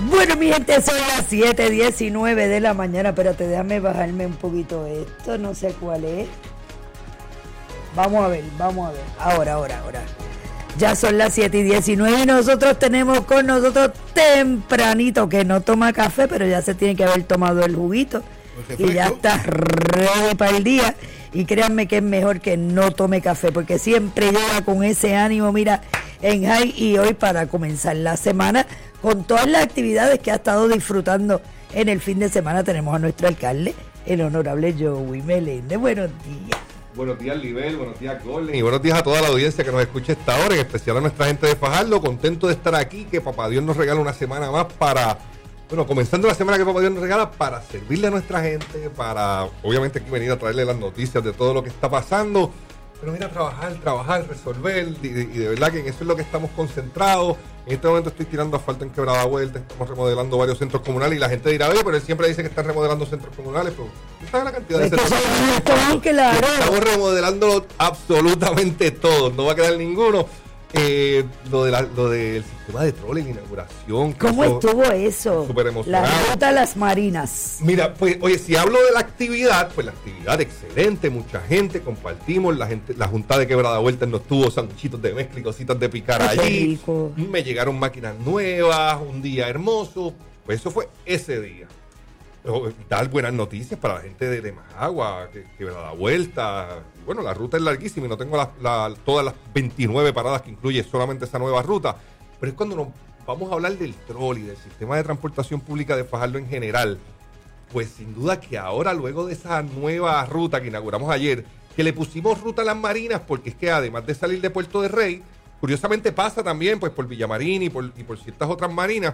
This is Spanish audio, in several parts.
Bueno, mi gente, son las 7:19 de la mañana. Espérate, déjame bajarme un poquito esto. No sé cuál es. Vamos a ver. Ahora. Ya son las 7:19 y nosotros tenemos con nosotros tempranito, que no toma café, pero ya se tiene que haber tomado el juguito. Y ya está ready para el día. Y créanme que es mejor que no tome café, porque siempre llega con ese ánimo, mira, en high. Y hoy, para comenzar la semana, con todas las actividades que ha estado disfrutando en el fin de semana, tenemos a nuestro alcalde, el honorable Joey Meléndez. Buenos días. Buenos días, Libel, buenos días, Golden, y buenos días a toda la audiencia que nos escucha esta hora, en especial a nuestra gente de Fajardo. Contento de estar aquí, que Papá Dios nos regala una semana más para, comenzando la semana que Papá Dios nos regala, para servirle a nuestra gente, para, obviamente, aquí venir a traerle las noticias de todo lo que está pasando. Pero mira, trabajar, resolver, y de verdad que en eso es lo que estamos concentrados. En este momento estoy tirando asfalto en Quebrada Vuelta, estamos remodelando varios centros comunales, y la gente dirá, oye, pero él siempre dice que está remodelando centros comunales, pero ¿tú sabes la cantidad de centros comunales? Estamos remodelando absolutamente todos, no va a quedar ninguno. Lo del sistema de trolley, la inauguración. ¿Cómo estuvo eso? Súper emocionado. La ruta a las Marinas. Mira, pues, oye, si hablo de la actividad, pues la actividad excelente, mucha gente, compartimos, la Junta de Quebrada Vuelta nos tuvo sanguchitos de mezcla y cositas de picar allí. Rico. Me llegaron máquinas nuevas, un día hermoso. Pues eso fue ese día. Dar buenas noticias para la gente de Majagua, Quebrada Vuelta. Bueno, la ruta es larguísima y no tengo todas las 29 paradas que incluye solamente esa nueva ruta. Pero es cuando nos vamos a hablar del trolley, del sistema de transportación pública de Fajardo en general. Pues sin duda que ahora, luego de esa nueva ruta que inauguramos ayer, que le pusimos ruta a las Marinas, porque es que además de salir de Puerto de Rey, curiosamente pasa también pues por Villamarín y por ciertas otras marinas.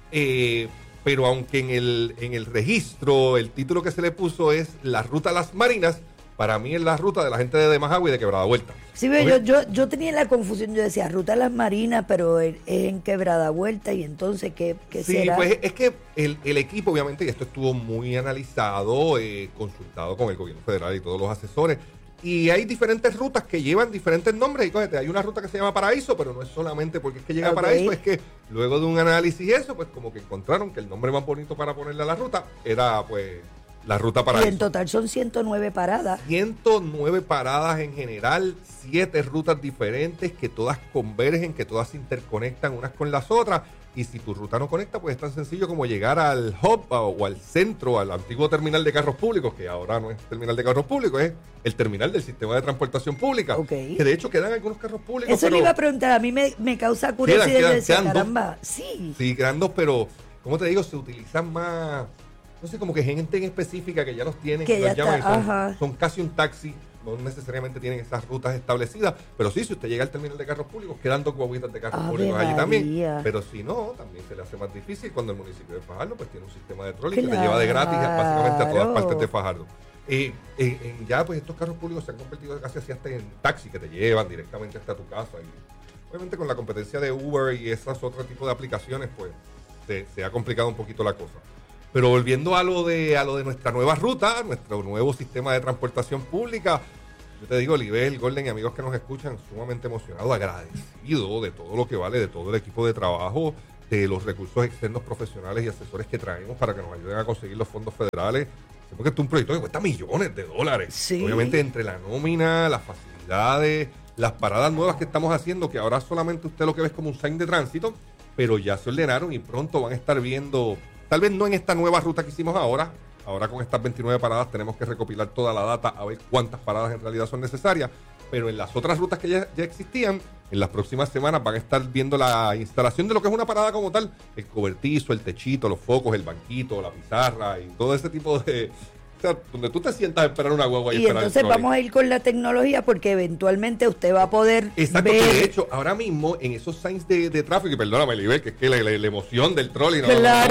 Pero aunque en el registro el título que se le puso es la ruta a las Marinas, para mí es la ruta de la gente de Majagua y de Quebrada Vuelta. Sí, pero yo tenía la confusión, yo decía ruta a las Marinas, pero es en Quebrada Vuelta, y entonces ¿qué será? Sí, pues es que el equipo, obviamente, y esto estuvo muy analizado, consultado con el gobierno federal y todos los asesores. Y hay diferentes rutas que llevan diferentes nombres. Y cógete, hay una ruta que se llama Paraíso, pero no es solamente porque es que llega a Paraíso, es que luego de un análisis y eso, pues como que encontraron que el nombre más bonito para ponerle a la ruta era pues la ruta Paraíso. Y en total son 109 paradas. 109 paradas en general, 7 rutas diferentes que todas convergen, que todas se interconectan unas con las otras. Y si tu ruta no conecta, pues es tan sencillo como llegar al hub o al centro, al antiguo terminal de carros públicos, que ahora no es terminal de carros públicos, es el terminal del sistema de transportación pública. Okay. Que de hecho quedan algunos carros públicos. Eso le iba a preguntar, a mí me causa curiosidad. Yo decía, caramba, sí. Sí, quedan dos, pero, como te digo, se utilizan más, no sé, como que gente en específica que ya los tienen, que los llaman, son casi un taxi. No necesariamente tienen esas rutas establecidas, pero sí, si usted llega al terminal de carros públicos, quedan dos guaguitas de carros públicos allí también. Pero si no, también se le hace más difícil cuando el municipio de Fajardo pues tiene un sistema de trolley que te lleva de gratis básicamente a todas partes de Fajardo. Ya pues estos carros públicos se han convertido casi así hasta en taxi, que te llevan directamente hasta tu casa. Y obviamente con la competencia de Uber y esas otros tipos de aplicaciones, pues se ha complicado un poquito la cosa. Pero volviendo a lo de nuestra nueva ruta, nuestro nuevo sistema de transportación pública, yo te digo, Libel, Golden y amigos que nos escuchan, sumamente emocionado, agradecido de todo lo que vale, de todo el equipo de trabajo, de los recursos externos profesionales y asesores que traemos para que nos ayuden a conseguir los fondos federales. Porque esto es un proyecto que cuesta millones de dólares. Sí. Obviamente entre la nómina, las facilidades, las paradas nuevas que estamos haciendo, que ahora solamente usted lo que ve es como un sign de tránsito, pero ya se ordenaron y pronto van a estar viendo. Tal vez no en esta nueva ruta que hicimos ahora con estas 29 paradas tenemos que recopilar toda la data a ver cuántas paradas en realidad son necesarias, pero en las otras rutas que ya existían, en las próximas semanas van a estar viendo la instalación de lo que es una parada como tal, el cobertizo, el techito, los focos, el banquito, la pizarra y todo ese tipo de... O sea, donde tú te sientas a esperar una guagua y entonces vamos a ir con la tecnología porque eventualmente usted va a poder Exacto, ver... que de hecho, ahora mismo en esos signs de tráfico, y perdóname, Libel, que es que la emoción del trolley claro.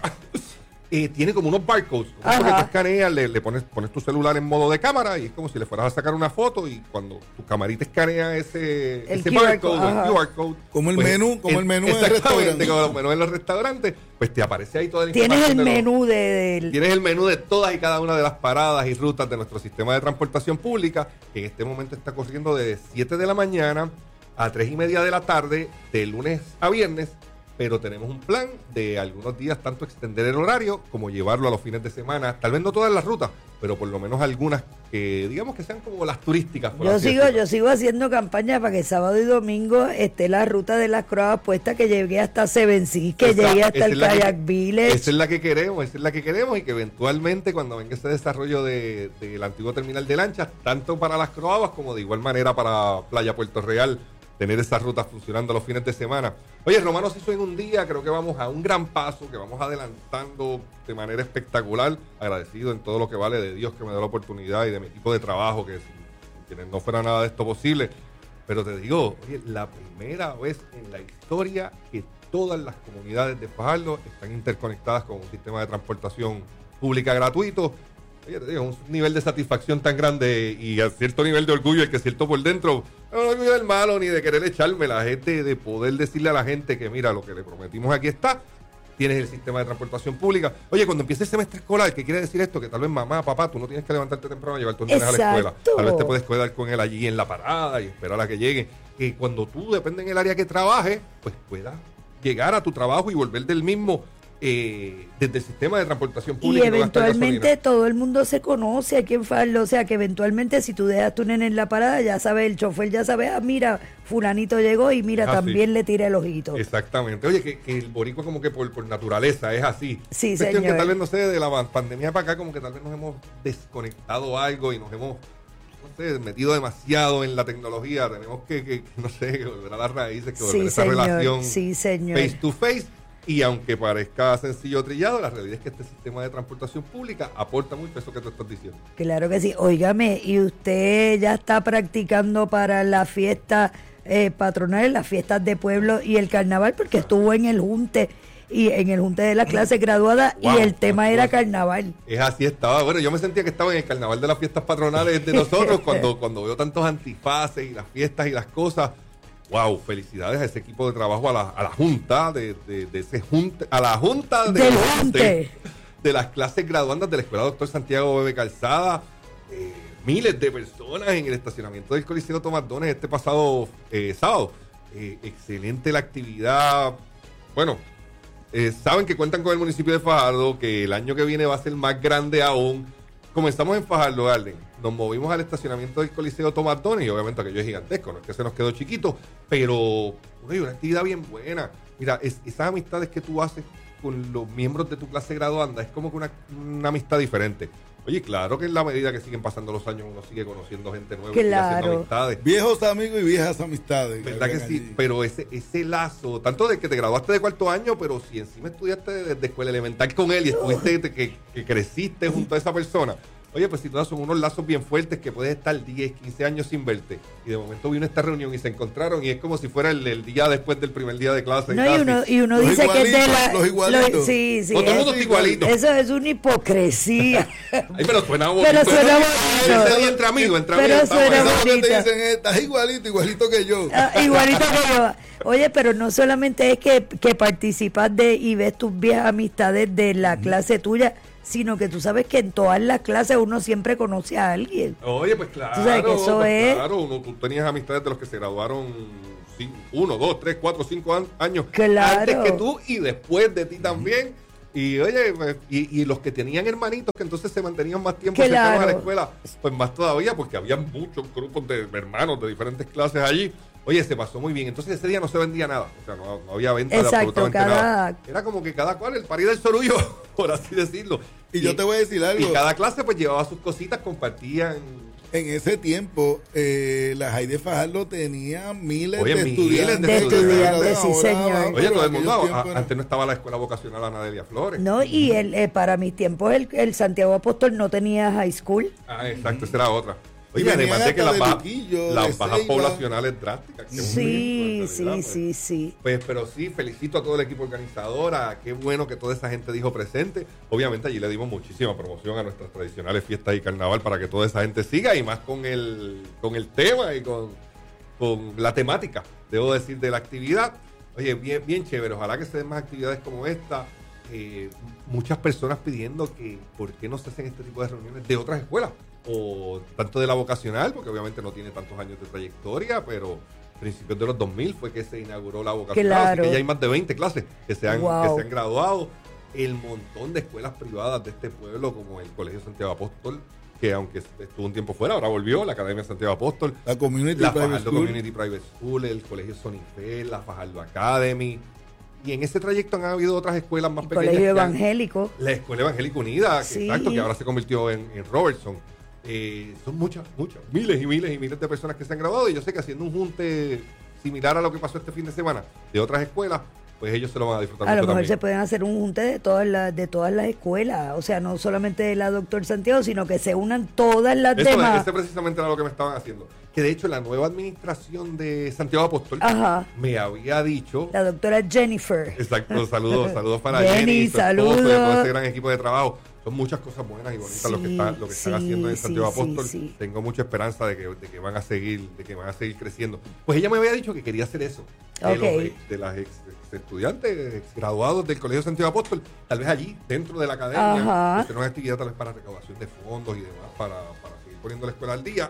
Tiene como unos barcodes, que tú escaneas, le pones tu celular en modo de cámara y es como si le fueras a sacar una foto y cuando tu camarita escanea ese barcode o el QR code, como el pues, menú, como el menú del restaurante, como los menús en los restaurantes, pues te aparece ahí toda la información. Tienes el menú de todas y cada una de las paradas y rutas de nuestro sistema de transportación pública, que en este momento está corriendo de 7 de la mañana a 3:30 de la tarde, de lunes a viernes, pero tenemos un plan de algunos días tanto extender el horario como llevarlo a los fines de semana, tal vez no todas las rutas, pero por lo menos algunas que digamos que sean como las turísticas. Yo sigo haciendo campaña para que sábado y domingo esté la ruta de las Croabas puesta, que llegue hasta Seven Seas, que llegue hasta el Kayak Village. Esa es la que queremos y que eventualmente cuando venga ese desarrollo del antiguo terminal de lanchas, tanto para las Croabas como de igual manera para Playa Puerto Real, tener esas rutas funcionando los fines de semana. Oye, Romano se hizo en un día, creo que vamos a un gran paso, que vamos adelantando de manera espectacular, agradecido en todo lo que vale de Dios que me da la oportunidad y de mi equipo de trabajo, que sin quienes no fuera nada de esto posible. Pero te digo, oye, la primera vez en la historia que todas las comunidades de Fajardo están interconectadas con un sistema de transportación pública gratuito. Oye, te digo, un nivel de satisfacción tan grande y a cierto nivel de orgullo, el que siento por dentro, no orgullo del malo ni de querer echarme la gente, de poder decirle a la gente que mira, lo que le prometimos aquí está, tienes el sistema de transportación pública. Oye, cuando empiece el semestre escolar, ¿qué quiere decir esto? Que tal vez mamá, papá, tú no tienes que levantarte temprano a llevar a tus nenes a la escuela. Tal vez te puedes quedar con él allí en la parada y esperar a que llegue. Que cuando tú, depende en el área que trabajes, pues puedas llegar a tu trabajo y volver del mismo desde el sistema de transportación pública. Y eventualmente todo el mundo se conoce aquí en Fajardo, o sea que eventualmente si tú dejas tu nene en la parada, ya sabe, el chofer ya sabe, mira, fulanito llegó y mira, también le tira el ojito. Exactamente. Oye, que el boricua como que por naturaleza es así. Sí, señor. Que tal vez, no sé, de la pandemia para acá como que tal vez nos hemos desconectado algo y nos hemos metido demasiado en la tecnología. Tenemos que no sé, volver a las raíces, que volver a esa relación face to face. Y aunque parezca sencillo o trillado, la realidad es que este sistema de transportación pública aporta mucho eso que tú estás diciendo. Claro que sí. Óigame, ¿y usted ya está practicando para las fiestas patronales, las fiestas de pueblo y el carnaval? Porque estuvo en el junte de la clase graduada y el tema era carnaval. Es así, estaba. Bueno, yo me sentía que estaba en el carnaval de las fiestas patronales de nosotros cuando veo tantos antifaces y las fiestas y las cosas. Wow, felicidades a ese equipo de trabajo, a la junta de ese junte, a la junta de las clases graduandas de la Escuela Doctor Santiago Bebe Calzada. Miles de personas en el estacionamiento del Coliseo Tomás Dones este pasado sábado. Excelente la actividad. Bueno, saben que cuentan con el municipio de Fajardo, que el año que viene va a ser más grande aún. Comenzamos en Fajardo, Garden. Nos movimos al estacionamiento del Coliseo Tomás Dones y obviamente aquello es gigantesco, no es que se nos quedó chiquito, pero una actividad bien buena. Mira, esas amistades que tú haces con los miembros de tu clase graduanda es como que una amistad diferente. Oye, claro que en la medida que siguen pasando los años uno sigue conociendo gente nueva, claro, y sigue haciendo amistades. Viejos amigos y viejas amistades. ¿Verdad que sí? Allí. Pero ese lazo, tanto de que te graduaste de cuarto año, pero si encima estudiaste desde escuela elemental con él y estuviste que creciste junto a esa persona. Oye, pues si todas son unos lazos bien fuertes que puedes estar 10, 15 años sin verte. Y de momento vino esta reunión y se encontraron y es como si fuera el día después del primer día de clase. No, y uno dice que es de la... Los igualitos. Sí, todo el mundo es igualito. Eso es una hipocresía. Ay, pero suena bonito. Entre amigos. Pero suena bonito. Te dicen, estás igualito que yo. Igualito que yo. Oye, pero no solamente es que participas y ves tus viejas amistades de la clase tuya, sino que tú sabes que en todas las clases uno siempre conoce a alguien. Oye, pues claro. Tú sabes que eso es... Claro, tú tenías amistades de los que se graduaron 1, 2, 3, 4, 5 años claro, antes que tú y después de ti también. Y oye, y los que tenían hermanitos que entonces se mantenían más tiempo cercanos a la escuela, pues más todavía, porque había muchos grupos de hermanos de diferentes clases allí. Oye, se pasó muy bien. Entonces ese día no se vendía nada. O sea, no había venta de absolutamente nada. Era como que cada cual, el parí del sorullo, por así decirlo. Y yo te voy a decir algo. Y cada clase pues llevaba sus cositas, compartían. En ese tiempo, la Jai de Fajardo tenía miles de estudiantes, sí, señor. Oye, todo el mundo, antes no estaba la escuela vocacional Ana Delia Flores. No, y para mis tiempos el Santiago Apóstol no tenía high school. Ah, exacto, esa era otra. Oye, además de que las bajas poblacionales drásticas. Sí. Pues, pero sí, felicito a todo el equipo organizador, qué bueno que toda esa gente dijo presente. Obviamente allí le dimos muchísima promoción a nuestras tradicionales fiestas y carnaval para que toda esa gente siga y más con el tema y con la temática, debo decir, de la actividad. Oye, bien chévere, ojalá que se den más actividades como esta. Muchas personas pidiendo que por qué no se hacen este tipo de reuniones de otras escuelas, o tanto de la vocacional, porque obviamente no tiene tantos años de trayectoria, pero principios de los 2000 fue que se inauguró la vocacional, así que ya hay más de 20 clases que se han graduado. El montón de escuelas privadas de este pueblo, como el Colegio Santiago Apóstol, que aunque estuvo un tiempo fuera, ahora volvió, la Academia Santiago Apóstol, la Fajardo Community Private School, el Colegio Sonifel, la Fajardo Academy. Y en ese trayecto han habido otras escuelas más pequeñas. Colegio Evangélico. La Escuela Evangélica Unida, que ahora se convirtió en Robertson. Son muchas, miles y miles y miles de personas que se han graduado. Y yo sé que haciendo un junte similar a lo que pasó este fin de semana de otras escuelas, pues ellos se lo van a disfrutar. A lo mejor también se pueden hacer un junte de todas las escuelas, o sea, no solamente de la Doctor Santiago, sino que se unan todas las demás. Ese precisamente era lo que me estaban haciendo. Que de hecho la nueva administración de Santiago Apóstol me había dicho... La doctora Jennifer. Exacto, saludos para Jenny, saludos. Todo ese gran equipo de trabajo. Son muchas cosas buenas y bonitas lo que están haciendo en Santiago Apóstol. Tengo mucha esperanza de que van a seguir creciendo. Pues ella me había dicho que quería hacer eso. De las ex estudiantes, ex graduados del Colegio Santiago Apóstol, tal vez allí, dentro de la academia, hacer una actividad tal vez para recaudación de fondos y demás, para seguir poniendo la escuela al día.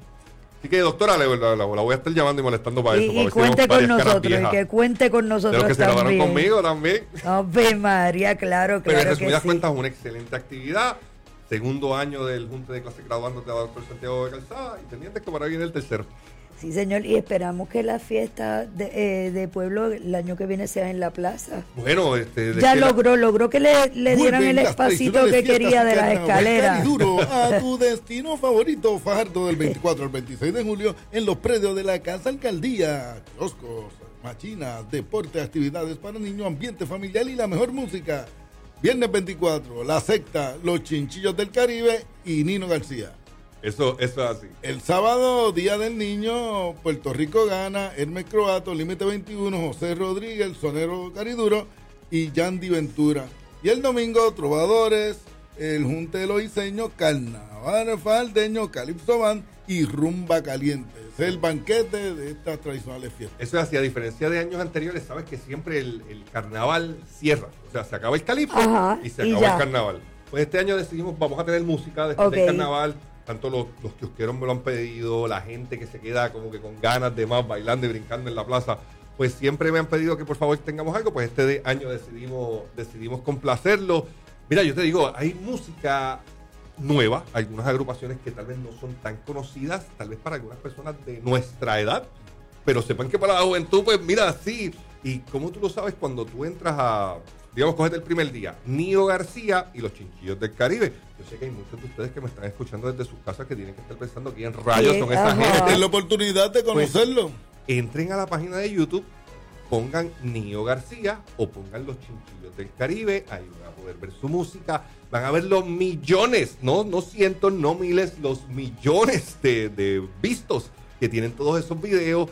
Así que, doctora, la voy a estar llamando y molestando para eso. Y cuente con nosotros, y que cuente con nosotros también. De los que se graduaron conmigo también. ¡Ave María! Claro Pero en que resumidas sí. cuentas, una excelente actividad. Segundo año del junte de clase graduando de la doctor Santiago de Calzada, y pendientes que para viene el tercero. Sí, señor, y esperamos que la fiesta de pueblo el año que viene sea en la plaza. Bueno, ya logró que le dieran el espacito que quería de las escaleras. Duro a tu destino favorito, Fajardo, del 24 al 26 de julio en los predios de la Casa Alcaldía. Kioscos, machinas, deporte, actividades para niños, ambiente familiar y la mejor música. Viernes 24, La Secta, Los Chinchillos del Caribe y Nino García. Eso es así. El sábado, Día del Niño, Puerto Rico gana, Hermes Croato, Límite 21, José Rodríguez, Sonero Cariduro y Yandy Ventura. Y el domingo, Trovadores, el Junte de los Iseños, Carnaval Faldeño, Calipso Band y Rumba Caliente. Es el banquete de estas tradicionales fiestas. Eso es así, a diferencia de años anteriores, sabes que siempre el carnaval cierra. O sea, se acaba el calipso y se acaba el carnaval. Pues este año decidimos, vamos a tener música después del carnaval. Tanto los kiosqueros me lo han pedido, la gente que se queda como que con ganas de más bailando y brincando en la plaza, pues siempre me han pedido que por favor tengamos algo. Pues este año decidimos complacerlo. Mira, yo te digo, hay música nueva, algunas agrupaciones que tal vez no son tan conocidas, tal vez para algunas personas de nuestra edad, pero sepan que para la juventud, pues mira, sí. Y como tú lo sabes, cuando tú entras a, digamos, cógete el primer día, Nio García y los Chinchillos del Caribe. Yo sé que hay muchos de ustedes que me están escuchando desde sus casas que tienen que estar pensando quién rayos son esa gente. Tienen la oportunidad de conocerlo. Pues, entren a la página de YouTube, pongan Nio García o pongan los Chinchillos del Caribe, ahí van a poder ver su música, van a ver los millones, no cientos, no miles, los millones de vistos que tienen todos esos videos.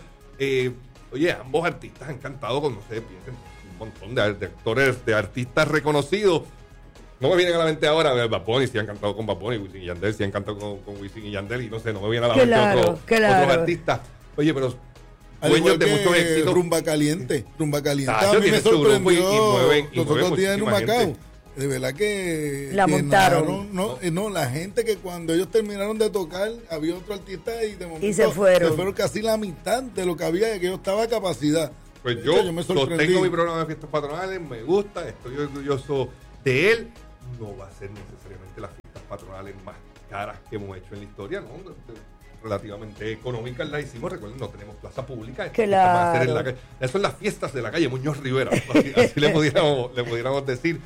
Oye, ambos artistas han cantado con, no sé, piensen, un montón de actores, de artistas reconocidos. No me vienen a la mente ahora, Bad Bunny sí han cantado con Bad Bunny, Wisin y Yandel sí han cantado con Wisin y Yandel, y no sé, no me viene a la mente otros artistas. Oye, pero dueños de muchos éxitos. Rumba Caliente. A mí me sorprendió los otros días en un Macao. De verdad que la montaron. No, la gente que cuando ellos terminaron de tocar, había otro artista y de momento se fueron casi la mitad de lo que había, que yo estaba a capacidad. Pues yo tengo mi programa de fiestas patronales, me gusta, estoy orgulloso de él. No va a ser necesariamente las fiestas patronales más caras que hemos hecho en la historia, ¿no? Relativamente económicas las hicimos. Recuerden, no tenemos plaza pública. Claro. Esas son las fiestas de la calle Muñoz Rivera, así le pudiéramos decir.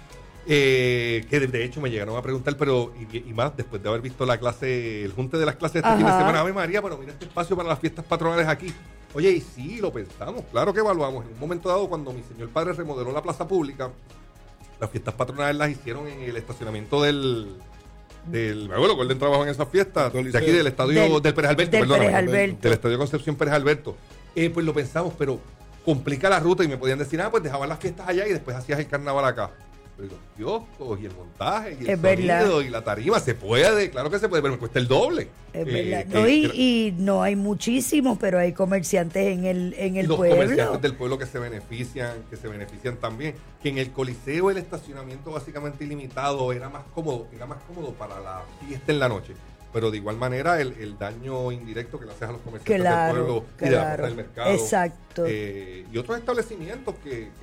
Que de hecho me llegaron a preguntar, pero y más después de haber visto la clase, el junte de las clases este fin de semana. Ave María, pero mira este espacio para las fiestas patronales aquí. Oye, y sí, lo pensamos, claro que evaluamos. En un momento dado, cuando mi señor padre remodeló la plaza pública, las fiestas patronales las hicieron en el estacionamiento del mi abuelo, con el trabajo en esas fiestas, de aquí del estadio del Pérez Alberto, del estadio Concepción Pérez Alberto. Pues lo pensamos, pero complica la ruta y me podían decir, pues dejaban las fiestas allá y después hacías el carnaval acá. Y los kioscos y el montaje y el sonido y la tarima, se puede, claro que se puede, pero me cuesta el doble. Es verdad. Y no hay muchísimos, pero hay comerciantes en el pueblo. Los comerciantes del pueblo que se benefician también. Que en el Coliseo el estacionamiento básicamente ilimitado era más cómodo para la fiesta en la noche. pero de igual manera el daño indirecto que le haces a los comerciantes del pueblo y de la del mercado. Exacto. Y otros establecimientos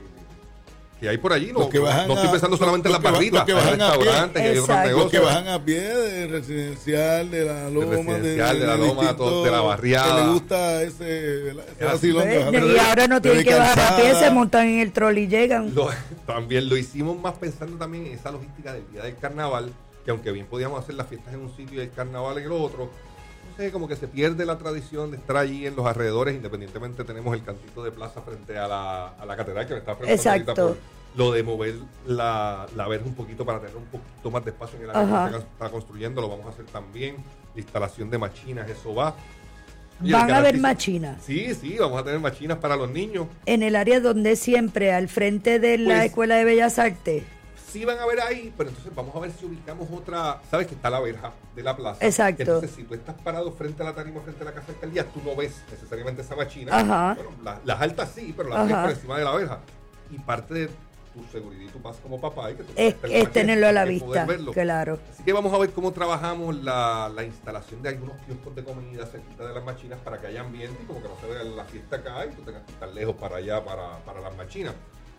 que hay por allí, no estoy pensando solamente en las barritas, que bajan restaurantes, que hay otros negocios. Los que bajan a pie de residencial, de la loma, de la loma, de la barriada. Que le gusta ese vacilón. Y ahora no tienen que bajar a pie, se montan en el troll y llegan. También lo hicimos más pensando también en esa logística del día del carnaval, que aunque bien podíamos hacer las fiestas en un sitio y el carnaval en el otro, no sé, como que se pierde la tradición de estar allí en los alrededores. Independientemente tenemos el cantito de plaza frente a la catedral, que me está preguntando ahorita por lo de mover la verja un poquito para tener un poquito más de espacio en el área que se está construyendo. Lo vamos a hacer también. La instalación de machinas, eso va. ¿Van a haber machinas? Sí, vamos a tener machinas para los niños. En el área donde siempre, al frente de la Escuela de Bellas Artes. Sí van a ver ahí, pero entonces vamos a ver si ubicamos otra. Sabes que está la verja de la plaza. Exacto. Entonces, si tú estás parado frente a la tarima, frente a la casa de alcaldía, tú no ves necesariamente esa machina. Bueno, las altas sí, pero las ves por encima de la verja. Y parte de tu seguridad y tu paz como papá es tenerlo a la vista. Claro. Así que vamos a ver cómo trabajamos la instalación de algunos kioscos de comida cerquita de las machinas para que haya ambiente y como que no se vea la fiesta acá y tú tengas que estar lejos para allá, para las machinas.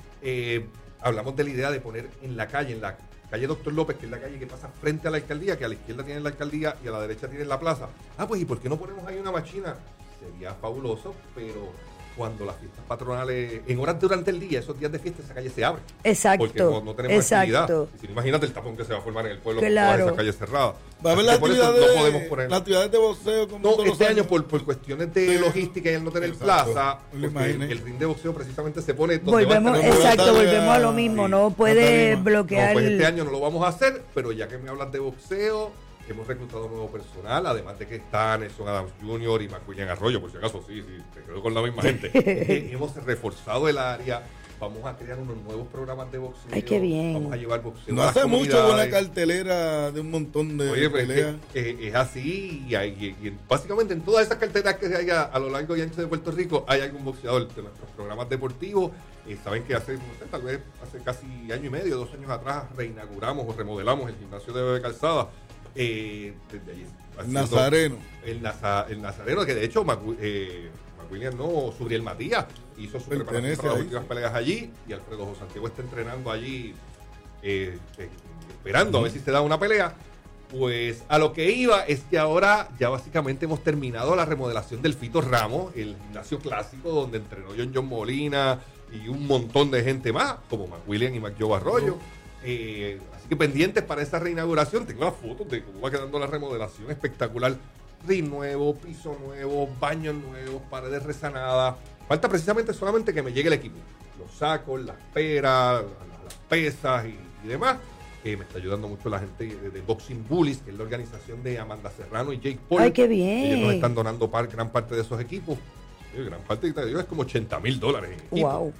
Hablamos de la idea de poner en la calle Doctor López, que es la calle que pasa frente a la alcaldía, que a la izquierda tiene la alcaldía y a la derecha tiene la plaza. Pues ¿y por qué no ponemos ahí una machina? Sería fabuloso, pero cuando las fiestas patronales, en horas durante el día, esos días de fiesta, esa calle se abre. Exacto. Porque no tenemos actividad. Y si no, imagínate el tapón que se va a formar en el pueblo con todas esas calles cerradas. ¿Va a haber las actividades de boxeo? No, este año por cuestiones de logística y el no tener plaza, el ring de boxeo precisamente se pone donde volvemos a lo mismo, no puede bloquear. Pues este año no lo vamos a hacer, pero ya que me hablas de boxeo, hemos reclutado nuevo personal, además de que está Nelson Adams Jr. y McWilliam Arroyo, por si acaso, sí, te quedo con la misma gente. Hemos reforzado el área, vamos a crear unos nuevos programas de boxeo. Ay, qué bien. Vamos a llevar boxeo no a las hace mucho comunidades. Una cartelera de un montón de peleas. Es así, y básicamente en todas esas carteleras que hay a lo largo y ancho de Puerto Rico hay algún boxeador de nuestros programas deportivos. Saben que tal vez hace casi año y medio, 2 años atrás, reinauguramos o remodelamos el gimnasio de Bebe Calzada. Desde allí, el Nazareno, que de hecho McWilliam Subriel Matías hizo su preparación para las últimas peleas allí, y Alfredo José Santiago está entrenando allí, esperando a ver si se da una pelea. Pues a lo que iba es que ahora ya básicamente hemos terminado la remodelación del Fito Ramos, el gimnasio clásico donde entrenó John Molina y un montón de gente más, como McWilliam y McJoe Arroyo. Así que pendientes para esa reinauguración. Tengo las fotos de cómo va quedando la remodelación espectacular. Ring nuevo, piso nuevo, baños nuevos, paredes resanadas. Falta precisamente solamente que me llegue el equipo, los sacos, las peras, las pesas y demás. Me está ayudando mucho la gente de Boxing Bullies, que es la organización de Amanda Serrano y Jake Paul. ¡Ay, qué bien! Ellos nos están donando gran parte de esos equipos. Gran parte es como $80,000 en equipos. Wow.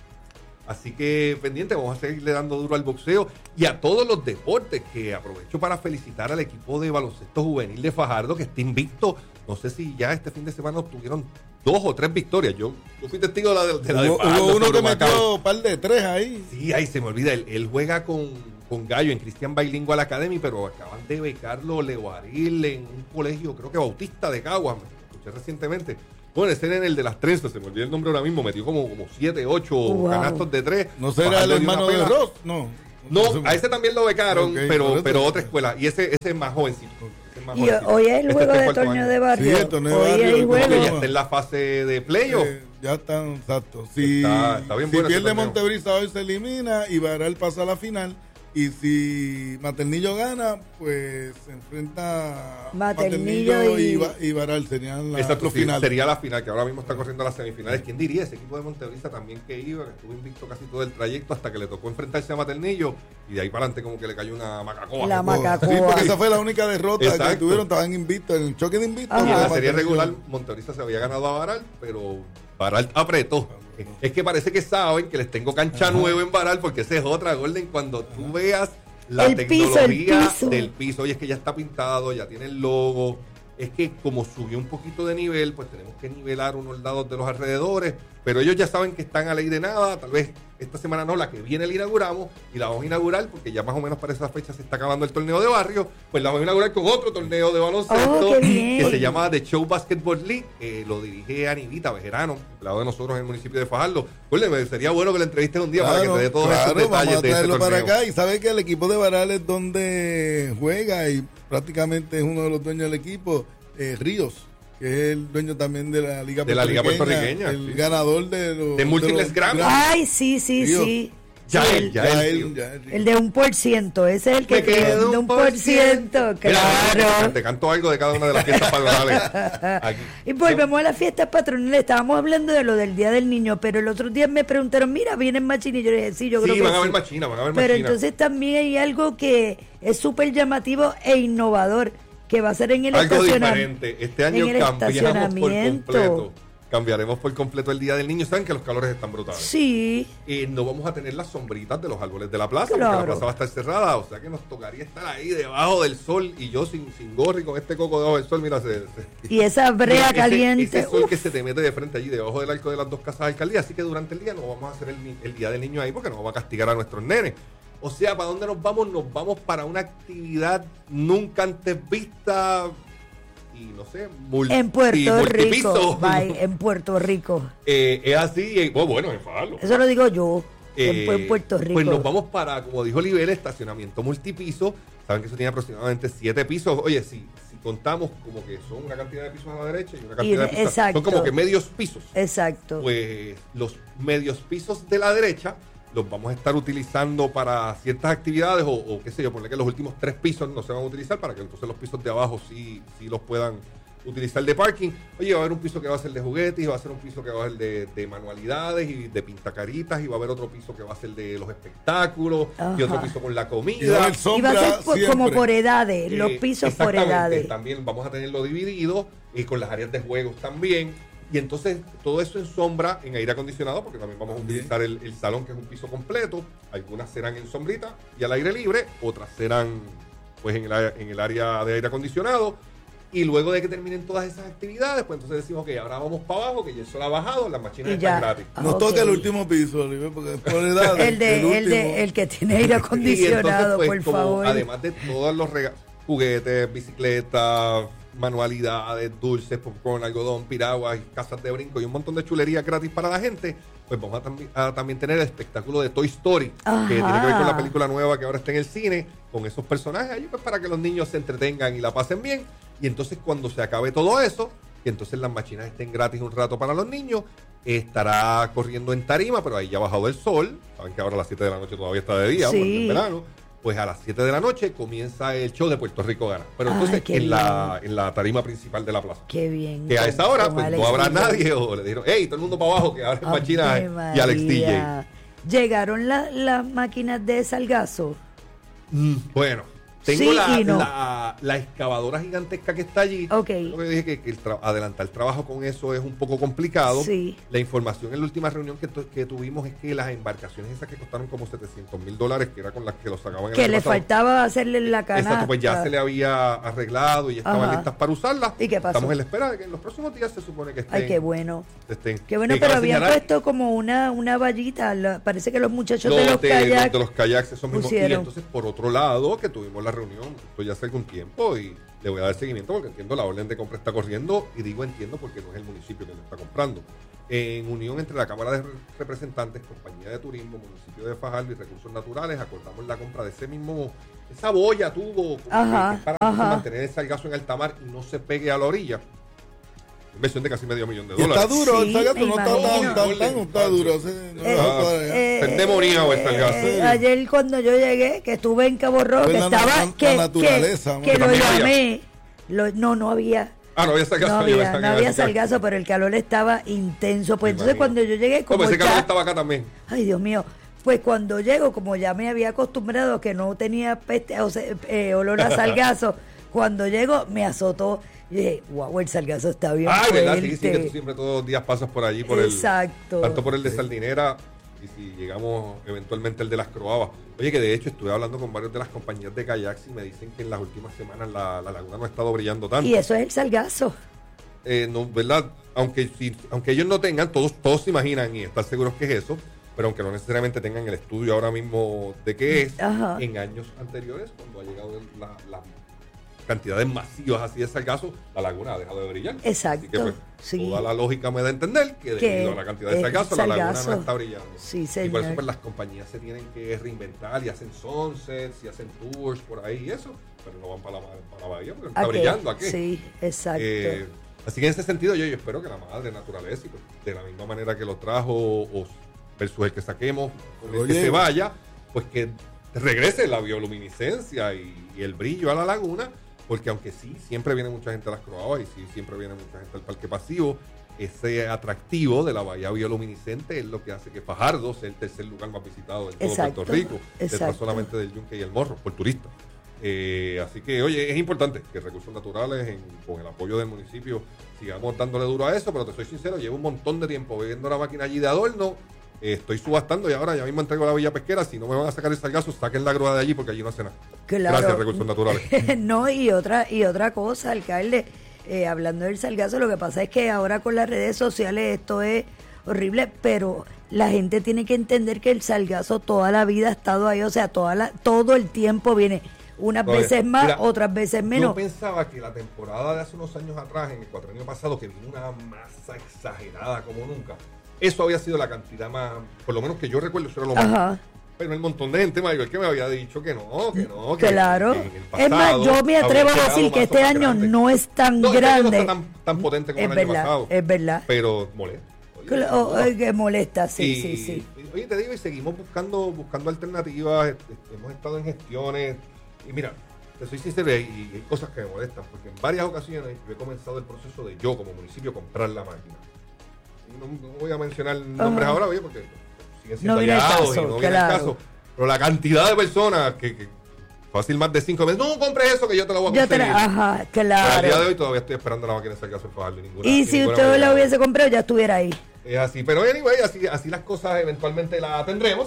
Así que pendiente, vamos a seguirle dando duro al boxeo y a todos los deportes, que aprovecho para felicitar al equipo de baloncesto juvenil de Fajardo, que está invicto. No sé si ya este fin de semana obtuvieron 2 o 3 victorias. Yo fui testigo de la de Fajardo. Hubo uno que metió un par de 3 ahí. Sí, ahí se me olvida. Él juega con Gallo en Christian Bilingual Academy, pero acaban de becarlo Leo Aril en un colegio, creo que Bautista de Caguas, me escuché recientemente. Bueno, ese era en el de las trenzas, se me olvidó el nombre ahora mismo, metió como 7, 8 canastos de 3. ¿No será el hermano de Ross? No, a ese también lo becaron, okay, pero otra escuela, y ese es más jovencito. Y hoy es el juego de torneo de barrio. Sí, el torneo de barrio. Hoy ya está en la fase de playoff. Ya están, exacto. Está bien bueno. Si pierde Montebrisa hoy se elimina y Baral pasa a la final. Y si Maternillo gana, pues se enfrenta Maternillo y Baral, serían las finales. Sería la final, que ahora mismo está corriendo las semifinales. ¿Quién diría? Ese equipo de Montebrisa también que estuvo invicto casi todo el trayecto hasta que le tocó enfrentarse a Maternillo y de ahí para adelante como que le cayó una macacoa. La macacoa. Sí, porque esa fue la única derrota que tuvieron, estaban invictos en el choque de invictos. Y en la serie regular Montebrisa se había ganado a Baral, pero Baral apretó. Es que parece que saben que les tengo cancha nueva en Baral, porque esa es otra, Golden, cuando tú veas la tecnología del piso. Oye, es que ya está pintado, ya tiene el logo. Es que como subió un poquito de nivel, pues tenemos que nivelar unos lados de los alrededores. Pero ellos ya saben que están a ley de nada, tal vez esta semana no, la que viene la inauguramos y la vamos a inaugurar porque ya más o menos para esa fecha se está acabando el torneo de barrio, pues la vamos a inaugurar con otro torneo de baloncesto que se llama The Show Basketball League, lo dirige Anivita Bejerano, empleado de nosotros en el municipio de Fajardo. Pues sería bueno que le entrevistes un día para que te dé todos esos detalles vamos a de ese torneo. para acá, y sabe que el equipo de Baral es donde juega y prácticamente es uno de los dueños del equipo, Ríos, que es el dueño también de la Liga Puertorriqueña. El ganador de múltiples Grammys. Ay, sí. El de 1%, ese es el que queda de 1%, claro. Te canto algo de cada una de las fiestas patronales. Aquí. Y volvemos a las fiestas patronales. Estábamos hablando de lo del Día del Niño, pero el otro día me preguntaron, mira, vienen machines, y yo les dije, sí, yo creo que van a haber machinas, Pero entonces también hay algo que es súper llamativo e innovador, que va a ser en el estacionamiento. Algo diferente. Este año cambiaremos por completo el Día del Niño. Saben que los calores están brutales. Sí. No vamos a tener las sombritas de los árboles de la plaza, claro, porque la plaza va a estar cerrada, o sea que nos tocaría estar ahí debajo del sol, y yo sin gorro y con este coco debajo del sol, mira, y esa brea caliente. Ese sol que se te mete de frente allí debajo del arco de las dos casas de alcaldía. Así que durante el día no vamos a hacer el Día del Niño ahí, porque nos vamos a castigar a nuestros nenes. O sea, ¿para dónde nos vamos? Nos vamos para una actividad nunca antes vista y no sé, en Puerto Rico. En Puerto Rico. Es así, bueno, en Fajardo. Eso lo digo yo, en Puerto Rico. Pues nos vamos para, como dijo Oliver, estacionamiento multipiso. Saben que eso tiene aproximadamente 7 pisos. Oye, si contamos como que son una cantidad de pisos a la derecha y una cantidad de pisos, son como que medios pisos. Exacto. Pues los medios pisos de la derecha los vamos a estar utilizando para ciertas actividades o qué sé yo, ponle que los últimos 3 pisos no se van a utilizar para que entonces los pisos de abajo sí los puedan utilizar de parking. Oye, va a haber un piso que va a ser de juguetes, y va a ser un piso que va a ser de manualidades y de pintacaritas, y va a haber otro piso que va a ser de los espectáculos, y otro piso con la comida. Y va a ser como por edades, los pisos por edades. También vamos a tenerlo dividido y con las áreas de juegos también. Y entonces todo eso en sombra, en aire acondicionado, porque también vamos a utilizar el salón, que es un piso completo. Algunas serán en sombrita y al aire libre, otras serán pues en el área de aire acondicionado. Y luego de que terminen todas esas actividades, pues entonces decimos que ahora vamos para abajo, que ya eso lo ha bajado, las máquinas están gratis. Nos toca el último piso, Oliver, porque por edad. el que tiene aire acondicionado, entonces, pues, por favor. Además de todos los juguetes, bicicletas, manualidades, dulces, popcorn, algodón, piraguas, casas de brinco y un montón de chulerías gratis para la gente, pues vamos a también tener el espectáculo de Toy Story, que tiene que ver con la película nueva que ahora está en el cine, con esos personajes allí, pues para que los niños se entretengan y la pasen bien. Y entonces cuando se acabe todo eso, y entonces las máquinas estén gratis un rato para los niños, estará corriendo en tarima, pero ahí ya ha bajado el sol. Saben que ahora a las 7 de la noche todavía está de día, porque es verano. Pues a las 7 de la noche comienza el show de Puerto Rico Gana. Pero entonces en la tarima principal de la plaza. Qué bien. Que a esa hora pues no habrá nadie, o le dijeron, hey, todo el mundo para abajo, que ahora es máquina y Alex DJ. ¿Llegaron las máquinas de salgazo? Bueno, tengo la excavadora gigantesca que está allí. Okay. Yo dije que adelantar el trabajo con eso es un poco complicado. Sí. La información en la última reunión que tuvimos es que las embarcaciones esas que costaron como $700,000, que era con las que lo sacaban que le faltaba hacerle la canasta. Exacto, pues ya se le había arreglado y ya estaban listas para usarlas. ¿Y qué pasó? Estamos en la espera de que en los próximos días se supone que estén. Ay, qué bueno. Qué bueno, que pero habían puesto como una vallita. Parece que los muchachos de los kayaks esos mismos. Y entonces, por otro lado, que tuvimos la reunión, esto ya hace algún tiempo, y le voy a dar seguimiento porque entiendo la orden de compra está corriendo, y digo entiendo porque no es el municipio que lo está comprando. En unión entre la Cámara de Representantes, Compañía de Turismo, Municipio de Fajardo y Recursos Naturales, acordamos la compra de esa boya, tubo, para mantener el sargazo en alta mar y no se pegue a la orilla. Inversión de casi $500,000. Está duro, el sargazo no está duro. Está endemoniado el sargazo. Ayer cuando yo llegué, que estuve en Cabo Rojo, que estaba, que lo llamé, no había. No había sargazo. No había sargazo, pero el calor estaba intenso. Pues entonces cuando yo llegué, como ese calor estaba acá también. Ay, Dios mío. Pues cuando llego, como ya me había acostumbrado que no tenía peste, olor a sargazo, cuando llego me azotó. Y dije, wow, el sargazo está bien fuerte. ¿Verdad? Sí, que tú siempre todos los días pasas por allí, tanto por el de Sardinera, y si llegamos eventualmente el de las Croabas. Oye, que de hecho estuve hablando con varios de las compañías de kayaks y me dicen que en las últimas semanas la laguna no ha estado brillando tanto. Y eso es el sargazo. No, ¿verdad? aunque ellos no tengan, todos se imaginan y están seguros que es eso, pero aunque no necesariamente tengan el estudio ahora mismo de qué es, en años anteriores, cuando ha llegado la cantidades masivas así de sargazo, la laguna ha dejado de brillar. Exacto. Así que, pues, toda la lógica me da a entender que debido a la cantidad de sargazo, la laguna no está brillando. Sí, señor. Y por eso pues, las compañías se tienen que reinventar y hacen sunsets y hacen tours por ahí y eso, pero no van para la bahía porque no está brillando aquí. Sí, exacto. Así que en ese sentido yo espero que la madre naturaleza, pues, de la misma manera que lo trajo o versus el que saquemos, el que se vaya, pues que regrese la bioluminiscencia y el brillo a la laguna. Porque aunque sí, siempre viene mucha gente a las Croabas y sí, siempre viene mucha gente al Parque Pasivo, ese atractivo de la bahía bioluminiscente es lo que hace que Fajardo sea el tercer lugar más visitado en todo Puerto Rico, detrás solamente del Yunque y el Morro, por turistas. Así que, oye, es importante que Recursos Naturales, con el apoyo del municipio, sigamos dándole duro a eso, pero te soy sincero, llevo un montón de tiempo viendo la máquina allí de adorno. Estoy subastando y ahora ya mismo entrego la Villa Pesquera. Si no me van a sacar el sargazo, saquen la grúa de allí porque allí no hace nada. Claro. Gracias, Recursos Naturales. No, y otra cosa, alcalde, hablando del sargazo, lo que pasa es que ahora con las redes sociales esto es horrible, pero la gente tiene que entender que el sargazo toda la vida ha estado ahí, o sea, todo el tiempo viene. Unas veces más, mira, otras veces menos. Yo pensaba que la temporada de hace unos años atrás, en el cuatrienio pasado, que vino una masa exagerada como nunca, eso había sido la cantidad más, por lo menos que yo recuerdo, eso era lo más. Pero el montón de gente mayor que me había dicho que no. Claro. Que en el pasado, es más, yo me atrevo a decir que este año grande. No es tan grande. No está tan potente como el año pasado. Es verdad. Pero molesta. Que molesta, sí. Oye, te digo, y seguimos buscando alternativas. Hemos estado en gestiones. Y mira, te soy sincero, y hay cosas que me molestan, porque en varias ocasiones yo he comenzado el proceso de yo, como municipio, comprar la máquina. No voy a mencionar nombres ahora, oye, porque siguen siendo aliados y no viene el caso. Pero la cantidad de personas que fácil más de 5 meses, no compres eso que yo te lo voy a conseguir. Claro. Pero al día de hoy todavía estoy esperando la máquina de sargazo en Fajardo. Y si usted la hubiese comprado, ya estuviera ahí. Es así, pero anyway, así las cosas eventualmente las tendremos.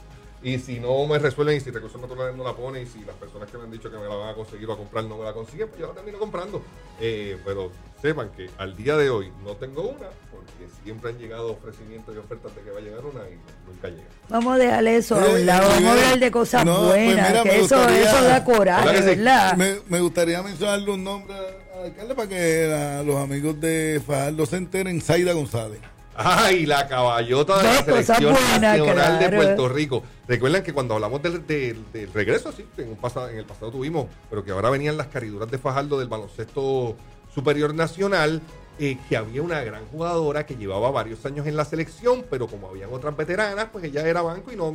Y si no me resuelven, y si Recursos Naturales no la pone, y si las personas que me han dicho que me la van a conseguir o a comprar no me la consiguen, pues yo la termino comprando. Pero sepan que al día de hoy no tengo una, porque siempre han llegado ofrecimientos y ofertas de que va a llegar una y nunca llega. Vamos a dejarle eso a un lado, vamos a hablar de cosas buenas, pues mira, que eso da coraje, ¿verdad? Me gustaría mencionarle un nombre al alcalde para que los amigos de Fajardo se enteren. Zaida González. ¡Ay, la caballota de la selección nacional de Puerto Rico! Recuerdan que cuando hablamos del regreso, sí, en el pasado tuvimos, pero que ahora venían las cariduras de Fajardo del baloncesto superior nacional, que había una gran jugadora que llevaba varios años en la selección, pero como habían otras veteranas, pues ella era banco y no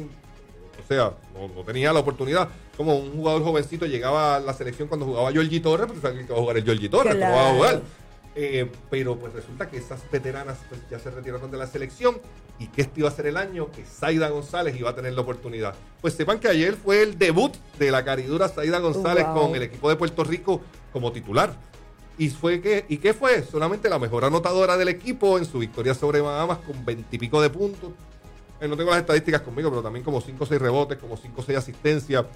tenía la oportunidad. Como un jugador jovencito llegaba a la selección cuando jugaba Georgie Torres, pues sabía que iba a jugar el Georgie Torres, que no va a jugar. Pero pues resulta que esas veteranas pues, ya se retiraron de la selección y que este iba a ser el año que Zaida González iba a tener la oportunidad. Pues sepan que ayer fue el debut de la caridura Zaida González con el equipo de Puerto Rico como titular. ¿Y qué fue? Solamente la mejor anotadora del equipo en su victoria sobre Bahamas con 20 y pico de puntos. No tengo las estadísticas conmigo, pero también como 5 o 6 rebotes, como 5 o 6 asistencias.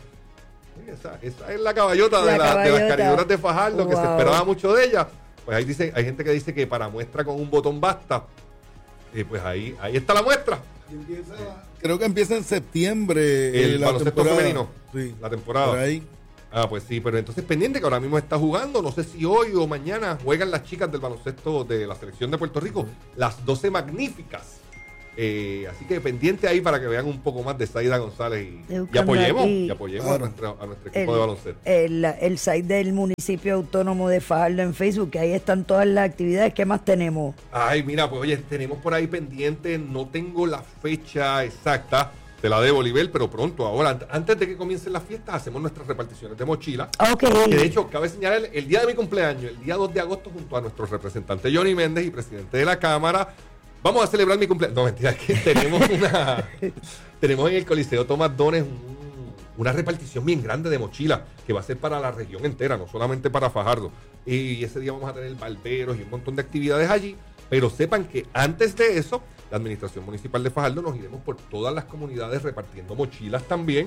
Esa es la caballota de las cariduras de Fajardo, que se esperaba mucho de ella. Pues hay gente que dice que para muestra con un botón basta. Pues ahí está la muestra. Creo que empieza en septiembre. El baloncesto femenino. Sí, la temporada. Por ahí. Pues sí, pero entonces pendiente que ahora mismo está jugando. No sé si hoy o mañana juegan las chicas del baloncesto de la selección de Puerto Rico. Las 12 magníficas. Así que pendiente ahí para que vean un poco más de Zaida González y apoyemos a nuestro equipo de baloncesto. El site del municipio autónomo de Fajardo en Facebook, que ahí están todas las actividades. ¿Qué más tenemos? Ay, mira, pues oye, tenemos por ahí pendiente, no tengo la fecha exacta, te la debo, Oliver, pero pronto, ahora, antes de que comiencen las fiestas, hacemos nuestras reparticiones de mochila. Okay. Que de hecho, cabe señalar, el día de mi cumpleaños, el día 2 de agosto, junto a nuestro representante Johnny Méndez y presidente de la Cámara, vamos a celebrar mi cumpleaños. No, mentira, que tenemos en el Coliseo Tomás Dones una repartición bien grande de mochilas que va a ser para la región entera, no solamente para Fajardo. Y ese día vamos a tener barberos y un montón de actividades allí. Pero sepan que antes de eso, la Administración Municipal de Fajardo nos iremos por todas las comunidades repartiendo mochilas también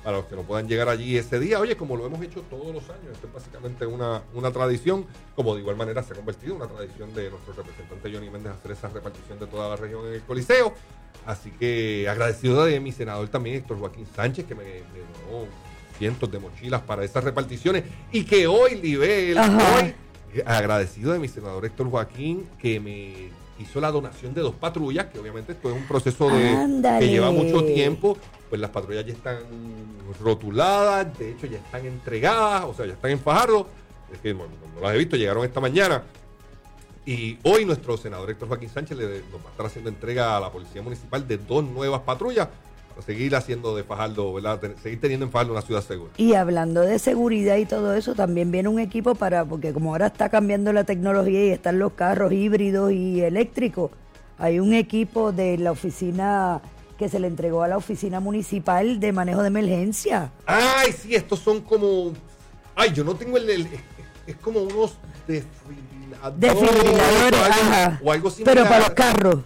para los que no puedan llegar allí ese día. Oye, como lo hemos hecho todos los años, esto es básicamente una tradición, como de igual manera se ha convertido en una tradición de nuestro representante Johnny Méndez hacer esa repartición de toda la región en el Coliseo. Así que agradecido de mi senador también, Héctor Joaquín Sánchez, que me donó cientos de mochilas para esas reparticiones, y que hoy, Libel, hoy, agradecido de mi senador Héctor Joaquín, que me hizo la donación de 2 patrullas, que obviamente esto es un proceso que lleva mucho tiempo. Pues las patrullas ya están rotuladas, de hecho ya están entregadas, o sea, ya están en Fajardo. Es que no las he visto, llegaron esta mañana. Y hoy nuestro senador Héctor Joaquín Sánchez nos va a estar haciendo entrega a la Policía Municipal de 2 nuevas patrullas para seguir haciendo de Fajardo, ¿verdad? Seguir teniendo en Fajardo una ciudad segura. Y hablando de seguridad y todo eso, también viene un equipo porque como ahora está cambiando la tecnología y están los carros híbridos y eléctricos, hay un equipo de la oficina que se le entregó a la Oficina Municipal de Manejo de Emergencia. Ay, sí, estos son como... Ay, yo no tengo es como unos desfibriladores, o algo similar. Pero para los carros.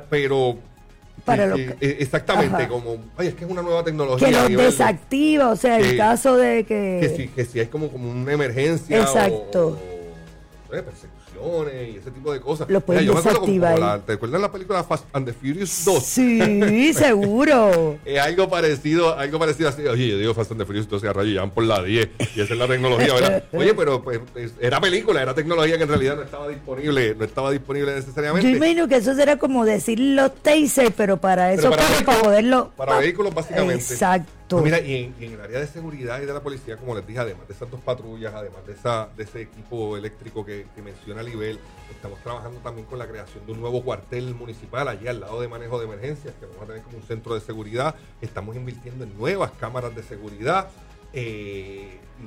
Exactamente, ajá. Como... Ay, es que es una nueva tecnología. Que los desactiva, o sea, en caso de que... Que si hay como una emergencia. Exacto. Persecuciones y ese tipo de cosas. Lo pueden desactivar. ¿Te acuerdas la película Fast and the Furious 2? Sí, seguro. Algo parecido así. Oye, yo digo Fast and the Furious 2 y a rayo ya van por la 10 y esa es la tecnología, ¿verdad? Oye, pero pues, era película, era tecnología que en realidad no estaba disponible necesariamente. Yo imagino que eso será como decir los taser, pero para eso, para poderlo... Para vehículos, básicamente. Exacto. Pues mira, y en el área de seguridad y de la policía, como les dije, además de esas 2 patrullas, además de ese equipo eléctrico que menciona Libel, estamos trabajando también con la creación de un nuevo cuartel municipal allí al lado de manejo de emergencias, que vamos a tener como un centro de seguridad. Estamos invirtiendo en nuevas cámaras de seguridad. Y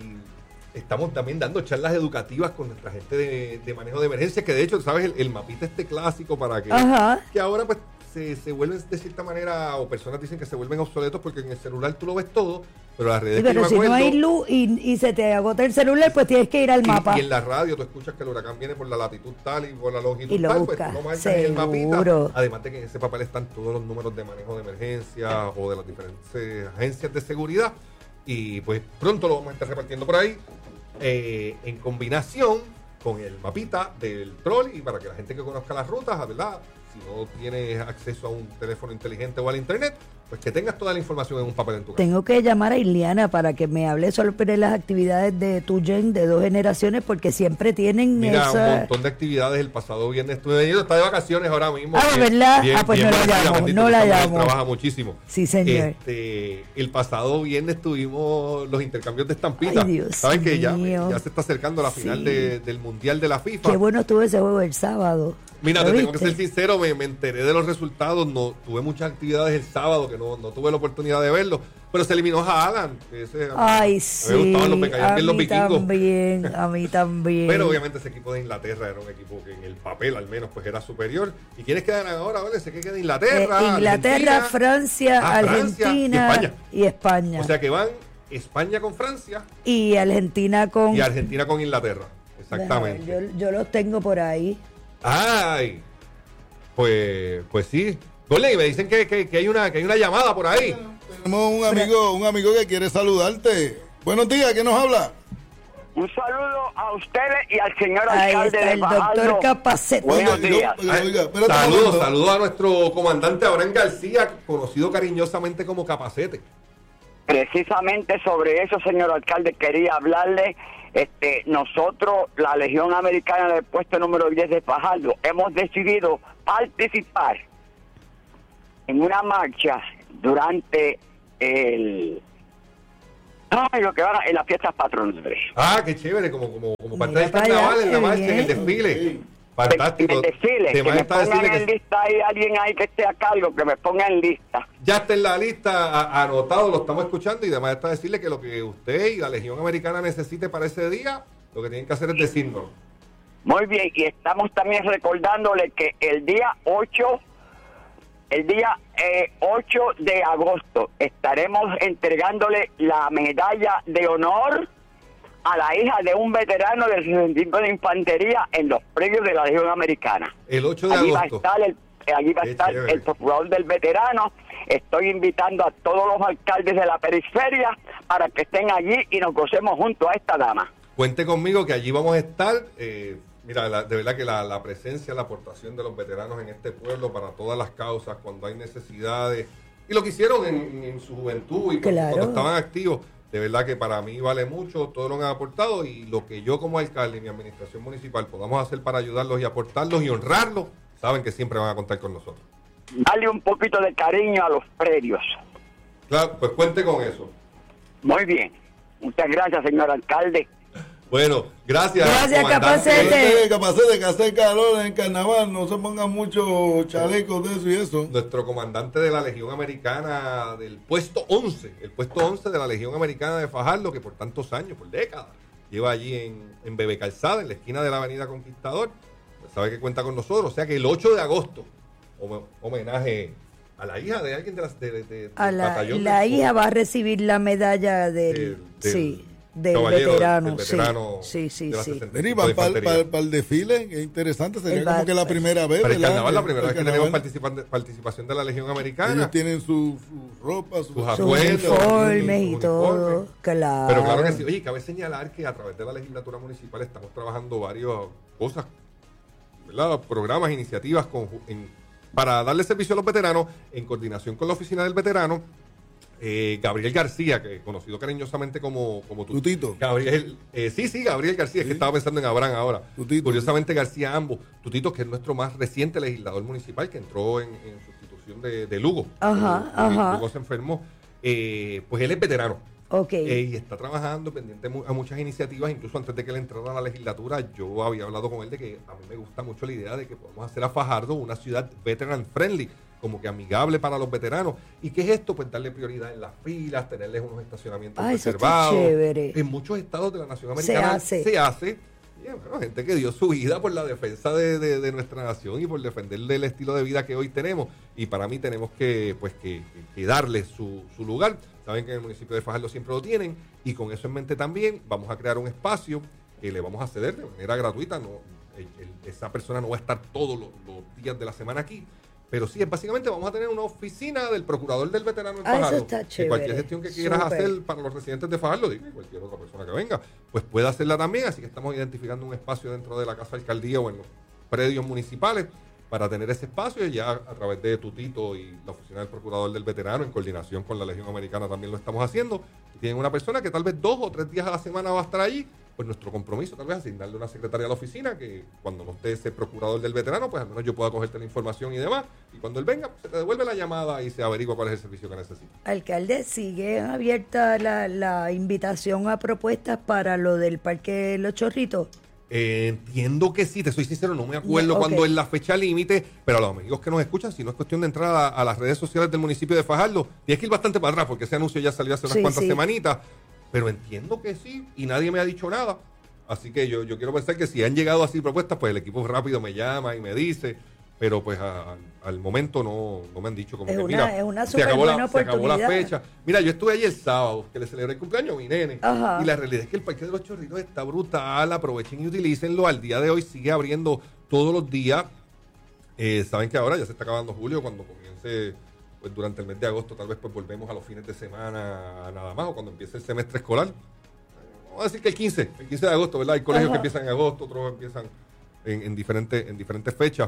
estamos también dando charlas educativas con nuestra gente de manejo de emergencias, que de hecho, ¿sabes? El mapita clásico para que ahora pues se vuelven de cierta manera, o personas dicen que se vuelven obsoletos porque en el celular tú lo ves todo, pero las redes pero si no hay luz y se te agota el celular, pues tienes que ir al mapa. Y en la radio tú escuchas que el huracán viene por la latitud tal y por la longitud tal, busca, pues tú lo marcas en el mapita. Además de que en ese papel están todos los números de manejo de emergencia o de las diferentes agencias de seguridad, y pues pronto lo vamos a estar repartiendo por ahí en combinación con el mapita del trolley, y para que la gente que conozca las rutas, ¿verdad? Si no tienes acceso a un teléfono inteligente o al internet, pues que tengas toda la información en un papel en tu casa. Tengo que llamar a Iliana para que me hable sobre las actividades de Tuyen de 2 generaciones, porque siempre tienen un montón de actividades. El pasado viernes está de vacaciones ahora mismo. ¿Verdad? Pues no la llamo. Trabaja muchísimo. Sí, señor. El pasado viernes tuvimos los intercambios de estampitas. Ay, Dios ¿saben que ya se está acercando la sí. final del Mundial de la FIFA? Qué bueno estuvo ese juego el sábado. Mira, te tengo que ser sincero, me enteré de los resultados, no tuve muchas actividades el sábado que no tuve la oportunidad de verlo, pero se eliminó Haaland. Ay, sí, a mí también. Pero obviamente ese equipo de Inglaterra era un equipo que en el papel al menos pues era superior. ¿Y quiénes quedan ahora? Vale, sé que queda Inglaterra, Argentina, Francia, Argentina y España. O sea que van España con Francia y Argentina con Inglaterra. Exactamente. Yo los tengo por ahí. Ay, pues sí. Goley, me dicen que hay una llamada por ahí. Tenemos un amigo que quiere saludarte. Buenos días, ¿quién nos habla? Un saludo a ustedes y al señor alcalde de Fajardo. El doctor Capacete. Buenos días. Saludos a nuestro comandante Abraham García, conocido cariñosamente como Capacete. Precisamente sobre eso, señor alcalde, quería hablarle. Nosotros, la Legión Americana del puesto número 10 de Fajardo, hemos decidido participar en una marcha durante en las fiestas patronales. Ah, qué chévere, como parte del carnaval, en la marcha, en el desfile. Fantástico. En el desfile, que me pongan en lista, hay alguien ahí que esté a cargo, que me ponga en lista. Ya está en la lista, anotado, lo estamos escuchando, y además está decirle que lo que usted y la Legión Americana necesite para ese día, lo que tienen que hacer es decirnos. Muy bien, y estamos también recordándole que el día 8 de agosto estaremos entregándole la medalla de honor a la hija de un veterano del 65 de Infantería en los premios de la Legión Americana. El 8 de allí agosto. Va a estar allí va a estar el procurador del veterano. Estoy invitando a todos los alcaldes de la periferia para que estén allí y nos gocemos junto a esta dama. Cuente conmigo que allí vamos a estar. Mira, de verdad que la presencia, la aportación de los veteranos en este pueblo para todas las causas, cuando hay necesidades, y lo que hicieron en su juventud y cuando estaban activos, de verdad que para mí vale mucho, todo lo que han aportado, y lo que yo como alcalde y mi administración municipal podamos hacer para ayudarlos y aportarlos y honrarlos, saben que siempre van a contar con nosotros. Dale un poquito de cariño a los predios. Claro, pues cuente con eso. Muy bien. Muchas gracias, señor alcalde. Bueno, gracias. Gracias, Capacete. Capacete, que hace calor en el carnaval, no se pongan muchos chalecos de eso y eso. Nuestro comandante de la Legión Americana del puesto 11, el puesto 11 de la Legión Americana de Fajardo, que por tantos años, por décadas, lleva allí en Bebe Calzada, en la esquina de la Avenida Conquistador, pues sabe que cuenta con nosotros. O sea que el 8 de agosto, homenaje a la hija de alguien del batallón. La hija va a recibir la medalla del veterano. Sí. Van para el desfile, es interesante, sería como que la primera vez. Para el carnaval, la primera vez que tenemos participación de la Legión Americana. Ellos tienen su ropa, sus uniformes y todo. Claro. Pero claro que sí. Oye, cabe señalar que a través de la legislatura municipal estamos trabajando varias cosas, ¿verdad? Programas, iniciativas para darle servicio a los veteranos en coordinación con la oficina del veterano. Gabriel García, que conocido cariñosamente como Tutito. Gabriel, Gabriel García, es que estaba pensando en Abraham ahora. Tutito. Curiosamente García ambos. Tutito, que es nuestro más reciente legislador municipal, que entró en sustitución de Lugo. Lugo se enfermó. Pues él es veterano. Y está trabajando pendiente a muchas iniciativas. Incluso antes de que él entrara a la legislatura, yo había hablado con él de que a mí me gusta mucho la idea de que podemos hacer a Fajardo una ciudad veteran friendly, como que amigable para los veteranos. ¿Y qué es esto? Pues darle prioridad en las filas, tenerles unos estacionamientos reservados. En muchos estados de la nación americana se hace. Y, bueno, gente que dio su vida por la defensa de nuestra nación y por defenderle el estilo de vida que hoy tenemos. Y para mí tenemos que darle su lugar. Saben que en el municipio de Fajardo siempre lo tienen. Y con eso en mente también vamos a crear un espacio que le vamos a ceder de manera gratuita. Esa persona no va a estar todos los días de la semana aquí. Pero sí, básicamente vamos a tener una oficina del procurador del veterano en Fajardo. Eso está chévere. Cualquier gestión que quieras hacer para los residentes de Fajardo, cualquier otra persona que venga, pues puede hacerla también. Así que estamos identificando un espacio dentro de la Casa Alcaldía o en los predios municipales para tener ese espacio, y ya a través de Tutito y la oficina del procurador del veterano, en coordinación con la Legión Americana, también lo estamos haciendo. Tienen una persona que tal vez 2 o 3 días a la semana va a estar allí. Pues nuestro compromiso tal vez asignarle una secretaria a la oficina, que cuando no esté ese procurador del veterano, pues al menos yo pueda cogerte la información y demás, y cuando él venga, pues se te devuelve la llamada y se averigua cuál es el servicio que necesita. Alcalde, ¿sigue abierta la invitación a propuestas para lo del Parque Los Chorritos? Entiendo que sí, te soy sincero, no me acuerdo cuándo es la fecha límite, pero a los amigos que nos escuchan, si no es cuestión de entrar a las redes sociales del municipio de Fajardo, tienes que ir bastante para atrás, porque ese anuncio ya salió hace unas cuantas semanitas. Pero entiendo que sí, y nadie me ha dicho nada. Así que yo quiero pensar que si han llegado así propuestas, pues el equipo rápido me llama y me dice. Pero pues al momento no me han dicho como es que una, es una super buena se acabó la fecha. Mira, yo estuve ahí el sábado, que le celebré el cumpleaños a mi nene. Y la realidad es que el Parque de los Chorritos está brutal. Aprovechen y utilícenlo. Al día de hoy sigue abriendo todos los días. Saben que ahora ya se está acabando julio, cuando comience... Pues durante el mes de agosto tal vez pues volvemos a los fines de semana nada más, o cuando empiece el semestre escolar. Vamos a decir que el 15 de agosto, ¿verdad? Hay colegios que empiezan en agosto, otros empiezan en diferentes fechas.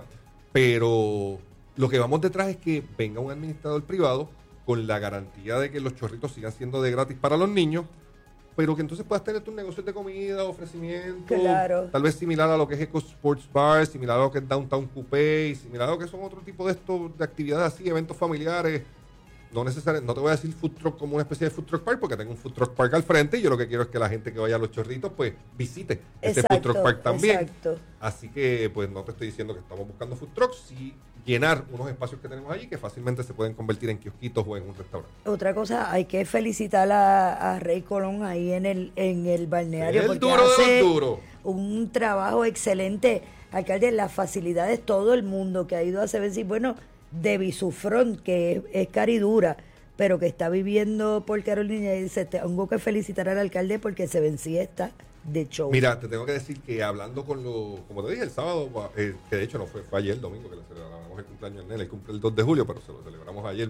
Pero lo que vamos detrás es que venga un administrador privado con la garantía de que los chorritos sigan siendo de gratis para los niños, pero que entonces puedas tener tus negocios de comida, ofrecimiento, tal vez similar a lo que es Eco Sports Bar, similar a lo que es Downtown Coupé, y similar a lo que son otro tipo de actividades así, eventos familiares. No necesariamente, no te voy a decir food truck como una especie de food truck park, porque tengo un food truck park al frente, y yo lo que quiero es que la gente que vaya a Los Chorritos pues visite ese food truck park también. Así que pues no te estoy diciendo que estamos buscando food trucks, sí llenar unos espacios que tenemos allí que fácilmente se pueden convertir en kiosquitos o en un restaurante. Otra cosa, hay que felicitar a Rey Colón ahí en el balneario, el porque duro hace de los duros. Un trabajo excelente. Alcalde, las facilidades, todo el mundo que ha ido a Seven Seas, bueno, de Bisufront, que es caridura, pero que está viviendo por Carolina, y dice, tengo que felicitar al alcalde porque se vencía esta de show. Mira, te tengo que decir que hablando con como te dije, el sábado, que de hecho no fue ayer, el domingo, que le celebramos el cumpleaños a él, él cumple el 2 de julio, pero se lo celebramos ayer,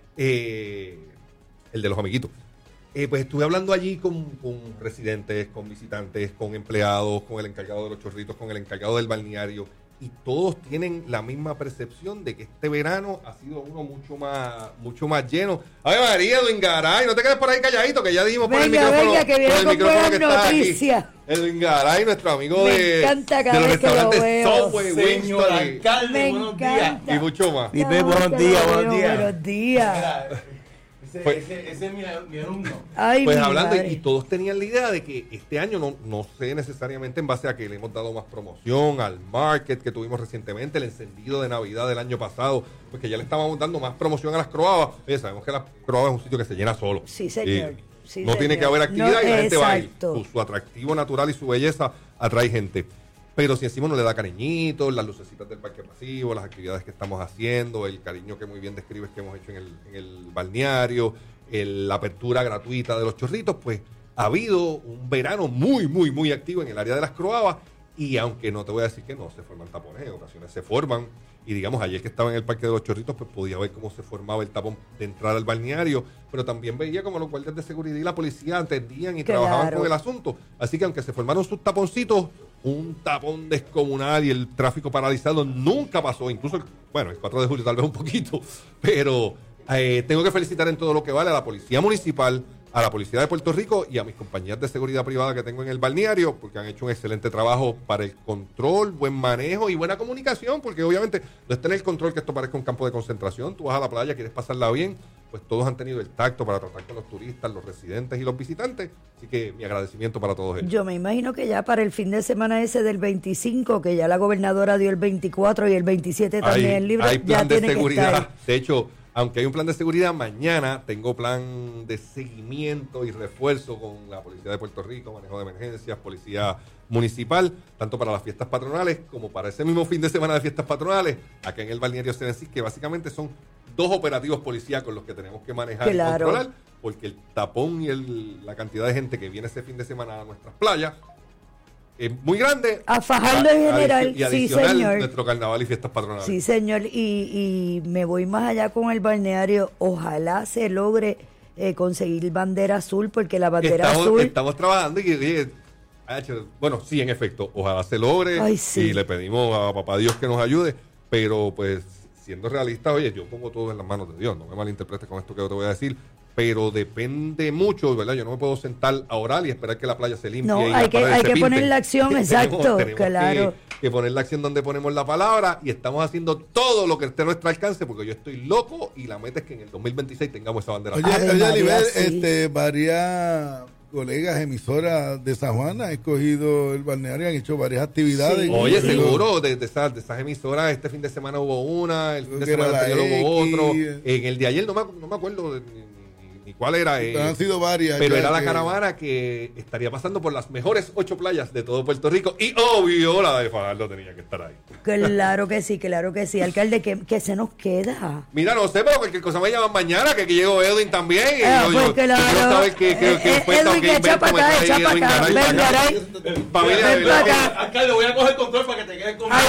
el de los amiguitos. Pues estuve hablando allí con residentes, con visitantes, con empleados, con el encargado de los chorritos, con el encargado del balneario, y todos tienen la misma percepción de que este verano ha sido uno mucho más lleno. ¡Ay, María, Edwin Garay! No te quedes por ahí calladito, que ya dijimos por el micrófono. Venga, que viene con buenas noticias. Edwin Garay, nuestro amigo de los restaurantes Subway, señor alcalde, buenos días. Y mucho más. Buenos días. Buenos días. Ese es mi alumno. Ay, pues hablando, y todos tenían la idea de que este año, no sé necesariamente en base a que le hemos dado más promoción, al market que tuvimos recientemente, el encendido de Navidad del año pasado, pues que ya le estábamos dando más promoción a las croabas. Oye, sabemos que las croabas es un sitio que se llena solo. Sí, señor. No tiene que haber actividad y la gente va a ir. Su atractivo natural y su belleza atrae gente. Pero si encima nos le da cariñitos, las lucecitas del parque pasivo, las actividades que estamos haciendo, el cariño que muy bien describes que hemos hecho en el balneario, la apertura gratuita de los chorritos, pues ha habido un verano muy activo en el área de las croabas. Y aunque no te voy a decir que no se forman tapones, en ocasiones se forman. Y digamos, ayer que estaba en el Parque de los Chorritos, pues podía ver cómo se formaba el tapón de entrar al balneario, pero también veía como los guardias de seguridad y la policía entendían y trabajaban con el asunto. Así que aunque se formaron sus taponcitos, un tapón descomunal y el tráfico paralizado nunca pasó. Incluso, el 4 de julio tal vez un poquito, pero tengo que felicitar en todo lo que vale a la Policía Municipal, a la Policía de Puerto Rico y a mis compañías de seguridad privada que tengo en el balneario, porque han hecho un excelente trabajo para el control, buen manejo y buena comunicación, porque obviamente no es tener el control que esto parezca un campo de concentración. Tú vas a la playa, quieres pasarla bien, pues todos han tenido el tacto para tratar con los turistas, los residentes y los visitantes, así que mi agradecimiento para todos ellos. Yo me imagino que ya para el fin de semana ese del 25, que ya la gobernadora dio el 24 y el 27 también libre, hay plan ya de tiene seguridad. Que estar. De hecho, aunque hay un plan de seguridad, mañana tengo plan de seguimiento y refuerzo con la Policía de Puerto Rico, manejo de emergencias, Policía Municipal, tanto para las fiestas patronales como para ese mismo fin de semana de fiestas patronales, acá en el balneario Senecí, que básicamente son 2 operativos policíacos los que tenemos que manejar y controlar, porque el tapón y la cantidad de gente que viene ese fin de semana a nuestras playas es muy grande. A Fajardo en general, y adicional, sí, señor. Nuestro carnaval y fiestas patronales. Sí, señor, y me voy más allá con el balneario. Ojalá se logre conseguir bandera azul, porque la bandera azul... Estamos trabajando y bueno, sí, en efecto, ojalá se logre. Ay, sí. Y le pedimos a papá Dios que nos ayude, pero pues siendo realista, oye, yo pongo todo en las manos de Dios, no me malinterpretes con esto que yo te voy a decir, pero depende mucho, ¿verdad? Yo no me puedo sentar a orar y esperar que la playa se limpie. No, y hay que poner la acción, exacto, tenemos claro. que poner la acción donde ponemos la palabra, y estamos haciendo todo lo que esté a nuestro alcance, porque yo estoy loco y la meta es que en el 2026 tengamos esa bandera. Oye, Oliver, sí. Varias colegas emisoras de San Juan han escogido el balneario, han hecho varias actividades. Sí. Oye, seguro, de esas emisoras, este fin de semana hubo una, el fin de semana anterior hubo otro, en el de ayer no me acuerdo ni cuál era. Pero han sido varias. Pero era la caravana que estaría pasando por las mejores 8 playas de todo Puerto Rico, y obvio la de Fajardo tenía que estar ahí. Claro que sí, alcalde, que se nos queda. Mira, no sé, pero cualquier cosa me llaman mañana, que aquí llegó Edwin también. Pues claro. Quiero saber Edwin, que echa para acá, ven, Garay. Alcalde, voy a coger control para que te quedes conmigo.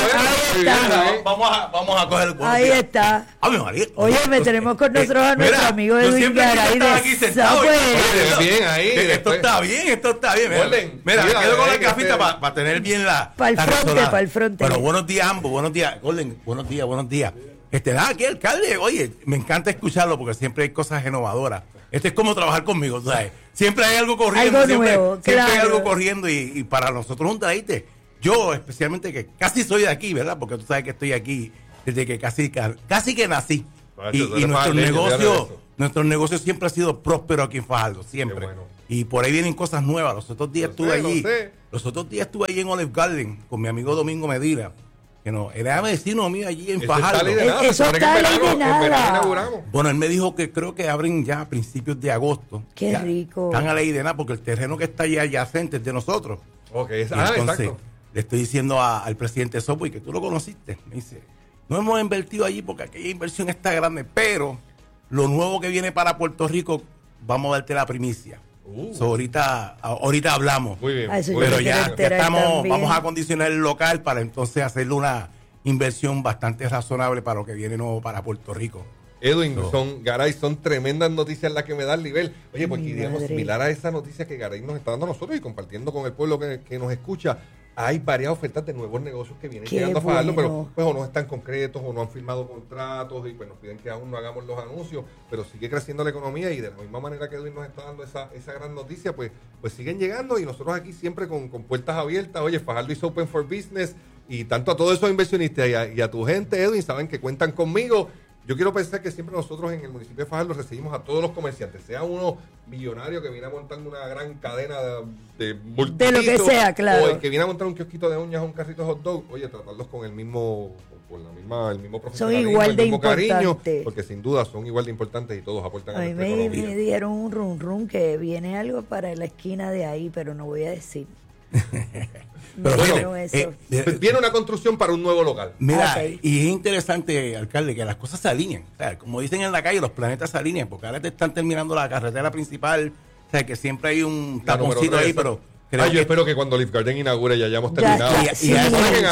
Vamos a coger el control. Ahí está. Oye, tenemos con nosotros a nuestro amigo Edwin Garay de Subway. Esto está bien. Mira, me quedo con la gafita para tener bien la... Para el frente. Bueno, buenos días ambos, buenos días. Golden, buenos días. Aquí, alcalde, oye, me encanta escucharlo porque siempre hay cosas renovadoras. Esto es como trabajar conmigo, ¿sabes? Siempre hay algo corriendo. Siempre hay algo corriendo y para nosotros un traíste. Yo, especialmente, que casi soy de aquí, ¿verdad? Porque tú sabes que estoy aquí desde que casi que nací. Y nuestro negocio siempre ha sido próspero aquí en Fajardo, siempre. Bueno. Y por ahí vienen cosas nuevas. Los otros días estuve allí en Olive Garden con mi amigo Domingo Medina, que no, era vecino mío allí en Fajardo. Eso está ley de nada. Bueno, él me dijo que creo que abren ya a principios de agosto. Qué rico. Están a ley de nada porque el terreno que está allí adyacente es de nosotros. Entonces, exacto. Le estoy diciendo al presidente Subway, que tú lo conociste. Me dice, no hemos invertido allí porque aquella inversión está grande, pero lo nuevo que viene para Puerto Rico, vamos a darte la primicia. Ahorita hablamos. Muy bien. Pero ya estamos, vamos a acondicionar el local para entonces hacerle una inversión bastante razonable para lo que viene nuevo para Puerto Rico. Edwin, son tremendas noticias las que me da el nivel. Oye, porque digamos, similar a esa noticia que Garay nos está dando a nosotros y compartiendo con el pueblo que nos escucha, hay varias ofertas de nuevos negocios que vienen llegando a Fajardo, pero pues o no están concretos o no han firmado contratos y pues nos piden que aún no hagamos los anuncios, pero sigue creciendo la economía y de la misma manera que Edwin nos está dando esa gran noticia, pues siguen llegando y nosotros aquí siempre con puertas abiertas. Oye, Fajardo is open for business y tanto a todos esos inversionistas y a tu gente, Edwin, saben que cuentan conmigo. Yo quiero pensar que siempre nosotros en el municipio de Fajardo recibimos a todos los comerciantes, sea uno millonario que viene a montar una gran cadena de de lo que sea, claro, o el que viene a montar un kiosquito de uñas o un carrito de hot dog, oye, tratarlos con el mismo profesionalismo, son igual de importantes, cariño, porque sin duda son igual de importantes y todos aportan a nuestra economía. Me dijeron un rum que viene algo para la esquina de ahí, pero no voy a decir. Pero viene una construcción para un nuevo local. Mira, y es interesante, alcalde, que las cosas se alineen. O sea, como dicen en la calle, los planetas se alinean, porque ahora te están terminando la carretera principal. O sea, que siempre hay un taponcito ahí, pero yo espero que cuando Leaf Garden inaugure ya hayamos terminado. Y en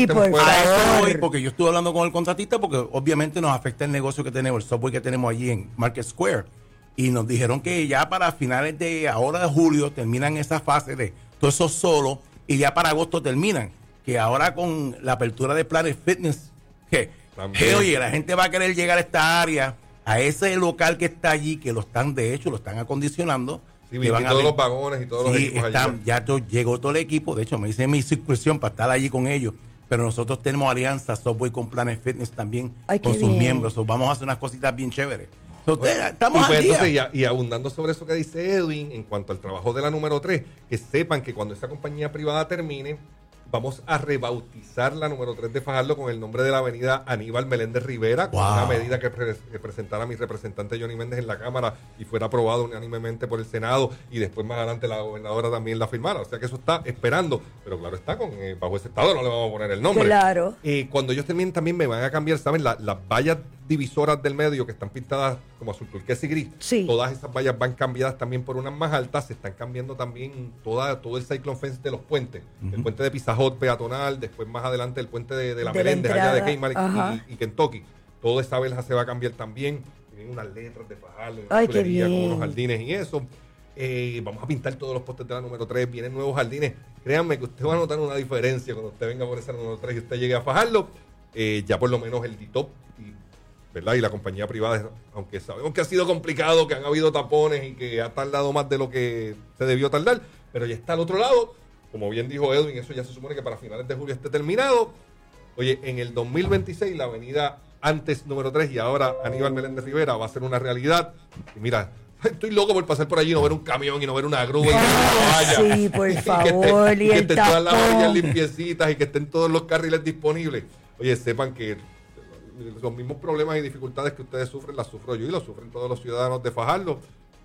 agosto porque yo estuve hablando con el contratista, porque obviamente nos afecta el negocio que tenemos, el software que tenemos allí en Market Square. Y nos dijeron que ya para finales de julio terminan esa fase de todo eso solo. Y ya para agosto terminan, que ahora con la apertura de Planet Fitness, que oye, la gente va a querer llegar a esta área, a ese local que está allí, que lo están acondicionando. Sí, y todos los vagones y todos los equipos allí. Ya llegó todo el equipo, de hecho me hice mi suscripción para estar allí con ellos, pero nosotros tenemos alianza Subway con Planet Fitness también, con sus miembros, vamos a hacer unas cositas bien chéveres. Estamos al día. Y abundando sobre eso que dice Edwin, en cuanto al trabajo de la número 3, que sepan que cuando esa compañía privada termine, vamos a rebautizar la número 3 de Fajardo con el nombre de la avenida Aníbal Meléndez Rivera, con una medida que presentara mi representante Johnny Méndez en la Cámara y fuera aprobado unánimemente por el Senado y después más adelante la gobernadora también la firmara. O sea que eso está esperando, pero claro está, bajo ese estado no le vamos a poner el nombre. Claro. Cuando ellos terminen también me van a cambiar, ¿saben? Las vallas divisoras del medio que están pintadas como azul turquesa y gris, todas esas vallas van cambiadas también por unas más altas, se están cambiando también todo el cyclone fence de los puentes, el puente de Pizajot peatonal, después más adelante el puente de la Meléndez allá de Kmart y Kentucky, toda esa verja se va a cambiar también, tienen unas letras de Fajardo, con unos jardines y eso. Vamos a pintar todos los postes de la número 3, vienen nuevos jardines, créanme que usted va a notar una diferencia cuando usted venga por esa número 3 y usted llegue a Fajardo, ya por lo menos el DITOP ¿verdad? Y la compañía privada, aunque sabemos que ha sido complicado, que han habido tapones y que ha tardado más de lo que se debió tardar, pero ya está al otro lado, como bien dijo Edwin, eso ya se supone que para finales de julio esté terminado. Oye, en el 2026 la avenida antes número 3 y ahora Aníbal Meléndez Rivera va a ser una realidad. Y mira, estoy loco por pasar por allí y no ver un camión y no ver una grúa y una valla. Sí, por favor, y que estén todas las vallas limpiecitas y que estén todos los carriles disponibles. Oye, sepan que los mismos problemas y dificultades que ustedes sufren, las sufro yo y las sufren todos los ciudadanos de Fajardo.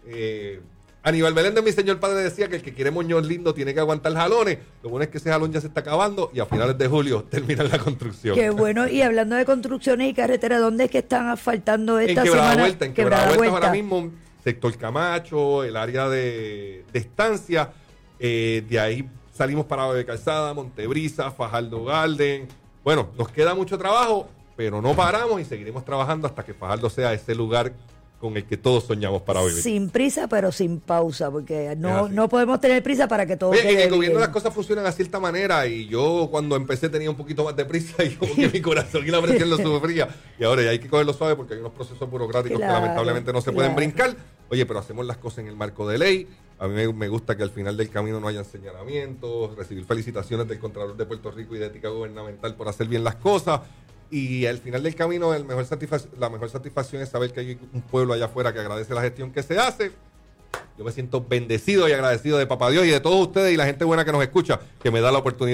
Aníbal Meléndez, mi señor padre, decía que el que quiere moñón lindo tiene que aguantar jalones. Lo bueno es que ese jalón ya se está acabando y a finales de julio termina la construcción. Qué bueno. Y hablando de construcciones y carreteras, ¿dónde es que están asfaltando esta semana? En Quebrada Vuelta ahora mismo, sector Camacho, el área de Estancia. De ahí salimos para de Calzada, Montebrisa, Fajardo Garden. Bueno, nos queda mucho trabajo, pero no paramos y seguiremos trabajando hasta que Fajardo sea ese lugar con el que todos soñamos para vivir. Sin prisa, pero sin pausa, porque no podemos tener prisa para que todo quede en el gobierno bien. Las cosas funcionan de cierta manera y yo cuando empecé tenía un poquito más de prisa y como que mi corazón y la presión lo sufría. Y ahora ya hay que cogerlo suave porque hay unos procesos burocráticos que lamentablemente no se pueden brincar. Oye, pero hacemos las cosas en el marco de ley. A mí me gusta que al final del camino no hayan señalamientos, recibir felicitaciones del Contralor de Puerto Rico y de Ética Gubernamental por hacer bien las cosas. Y al final del camino la mejor satisfacción es saber que hay un pueblo allá afuera que agradece la gestión que se hace. Yo me siento bendecido y agradecido de Papá Dios y de todos ustedes y la gente buena que nos escucha, que me da la oportunidad